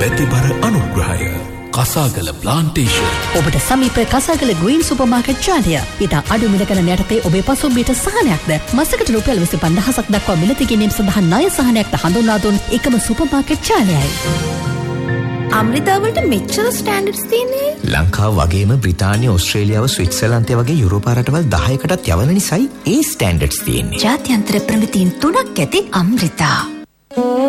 පැතිබර අනුග්‍රහය කසාගල ප්ලාන්ටේෂන්. ඔබට සමීප කසාගල ග්‍රීන් සුපර්මාකට් ජාලය. ඉතා අඩු මිලකන යටතේ ඔබේ පසුම්බියට සහනයක්ද මසකට රුපියල් 25,000ක් දක්වා මිලදී ගැනීම සඳහා ණය සහනයක්ද හඳුන්වා දුන් එකම සුපර්මාකට් ජාලයයි. අමෘතාවලට මෙච්චර ස්ටෑන්ඩඩ්ස් තියෙන්නේ ලංකාව වගේම බ්‍රිතාන්‍ය, ඕස්ට්‍රේලියාව, ස්විට්සර්ලන්තය වගේ යුරෝපා රටවල් 10කටත් යවන නිසායි ඒ ස්ටෑන්ඩඩ්ස් තියෙන්නේ. ජාත්‍යන්තර ප්‍රමිතීන් 3ක් ඇති අමෘතා.